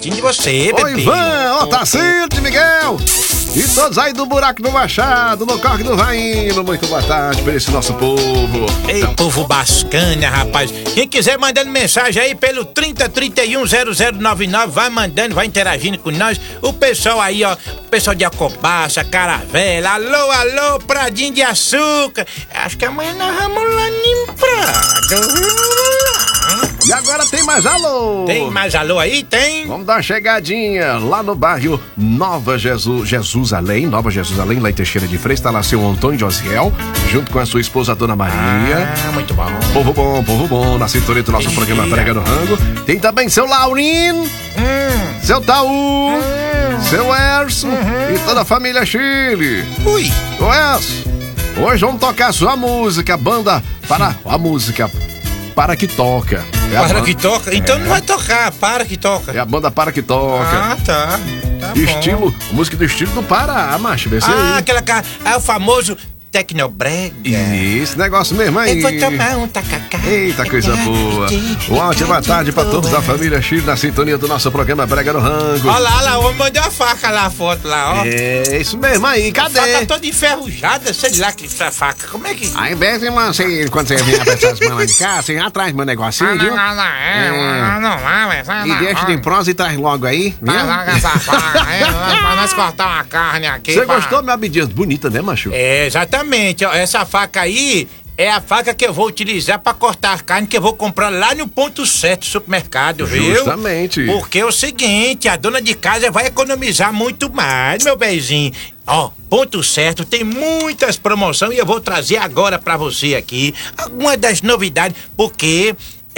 pertinho de você, Oi, bebê. Ivan, Otacílio, Miguel e todos aí do Buraco do Machado, no Corre do Rainho. Muito boa tarde pra esse nosso povo. Ei, povo bacana, rapaz. Quem quiser mandando mensagem aí pelo 30310099, vai mandando, vai interagindo com nós. O pessoal aí, ó, o pessoal de Acobaça, Caravela, alô, Pradinho de Açúcar. Acho que amanhã nós vamos lá em Prado. E agora tem mais alô. Tem mais alô aí? Tem. Vamos dar uma chegadinha lá no bairro Nova Jesusalém, lá em Teixeira de Freitas. Tá lá seu Antônio Josiel, junto com a sua esposa, a Dona Maria. Ah, muito bom. Povo bom, na sintonia do nosso programa Prega no Rango. Tem também seu Laurino, seu Taú, seu Erso e toda a família Chile. Ui. Ô Erso, hoje vamos tocar a sua música, a banda para a música Para que Toca. Para que toca? Então não vai tocar, para que toca. É a banda Para que Toca. Ah, tá. Tá bom. Estilo, música do estilo do Pará, macho. Vê se aí. Aquela cara. É o famoso Tecnobrega. Isso, negócio mesmo aí. Eu vou tomar um tacacá. Eita, coisa boa. Uma ótima tarde pra todos da família Chile na sintonia do nosso programa Brega no Rango. Olha lá, o homem mandou a faca lá, a foto lá, ó. É, isso mesmo aí, cadê? A faca toda enferrujada, sei lá que essa faca. Como é que. Aí, invés de quando você vem apertar as mãos de cá, você atrás do meu negocinho, viu? Não, E deixa de prosa e traz logo aí, viu? Essa faca aí, pra nós cortar uma carne aqui. Você gostou, minha Abdias? Bonita, né, macho? É, exatamente. Ó, essa faca aí é a faca que eu vou utilizar pra cortar a carne que eu vou comprar lá no Ponto Certo supermercado, viu? Justamente. Porque é o seguinte, a dona de casa vai economizar muito mais, meu beijinho. Ó, Ponto Certo tem muitas promoções e eu vou trazer agora pra você aqui algumas das novidades, porque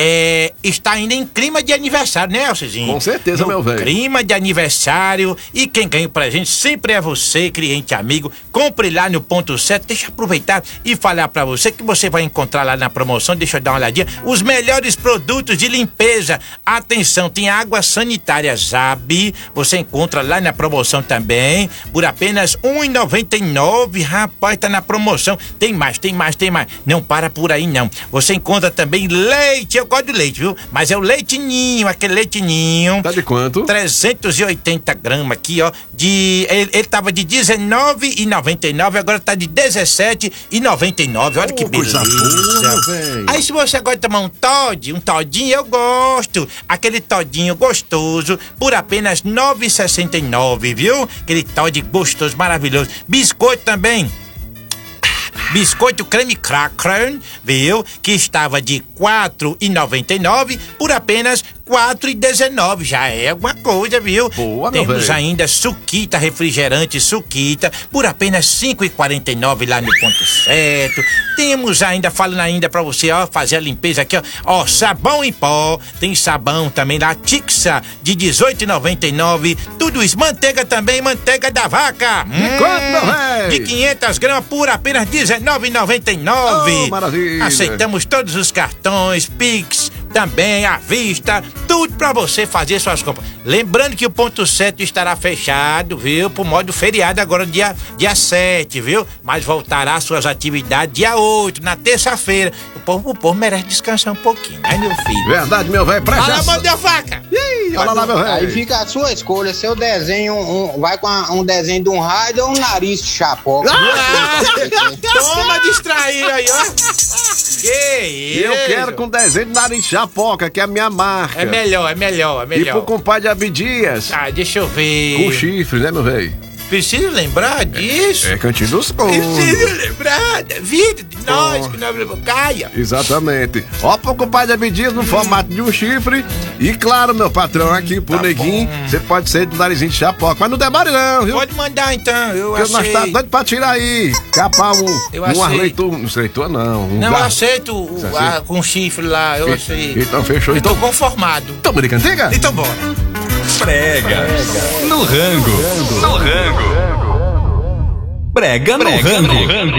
está ainda em clima de aniversário, né, Alcezinho? Com certeza, meu velho. Clima de aniversário, e quem ganha o presente sempre é você, cliente amigo. Compre lá no Ponto Certo. Deixa eu aproveitar e falar pra você que você vai encontrar lá na promoção, deixa eu dar uma olhadinha, os melhores produtos de limpeza. Atenção, tem água sanitária Zab, você encontra lá na promoção também, por apenas R$ 1,99. Rapaz, tá na promoção. Tem mais. Não para por aí, não. Você encontra também leite. Eu gosto de leite, viu? Mas é o leitinho, aquele leitinho. Tá de quanto? 380 gramas aqui, ó. Ele tava de R$19,99, agora tá de R$17,99. Olha que beleza. Boa, aí se você gosta de tomar um todinho, eu gosto. Aquele todinho gostoso, por apenas R$ 9,69, viu? Aquele Todd gostoso, maravilhoso. Biscoito também. Biscoito creme cracker, viu? Que estava de R$ 4,99 por apenas R$ 4,19. Já é alguma coisa, viu? Boa, meu Temos velho. ainda suquita, refrigerante suquita, por apenas R$ 5,49 lá no Ponto Certo. Temos ainda, falando ainda pra você, ó, fazer a limpeza aqui, ó, sabão em pó. Tem sabão também lá, Tixa, de R$ 18,99. Tudo isso, manteiga também, manteiga da vaca. Quanto, meu velho? De 500 gramas por apenas R$ 19,99. Oh, maravilha. Aceitamos todos os cartões, Pix, também à vista, tudo pra você fazer suas compras. Lembrando que o Ponto Certo estará fechado, viu? Por modo feriado agora dia 7, viu? Mas voltará às suas atividades dia 8, na terça-feira. O povo merece descansar um pouquinho, né, meu filho? Verdade, meu velho. Presta Fala, mão de faca! Ih, olha lá, meu Aí velho. fica a sua escolha, seu desenho, vai com um desenho de um raio ou um nariz de chapoca. Toma distrair aí, ó. Que isso? Eu quero com desenho de nariz de chapoca, que é a minha marca. É melhor. E pro compadre Abdias, Ah, deixa eu ver. com chifre, né, meu velho? Preciso lembrar disso? É Cantinho dos Contos. Preciso lembrar da vida de nós, que nós levamos caia. Exatamente. Ó, pro compadre Abdias no formato de um chifre. E claro, meu patrão, aqui pro Tá neguinho, bom. você pode ser de narizinho de chapoca. Mas não demore não, viu? Pode mandar então, eu Porque nós tá aceito. doido pra tirar aí. Capar Eu um aceito. arleitor. Não aceitou, não. Não, eu garfo. aceito Você aceita? com chifre lá, eu aceito. Então fechou. Eu tô Então, conformado. tamo de cantiga? Então bora. Prega no rango. No rango. Prega no rango.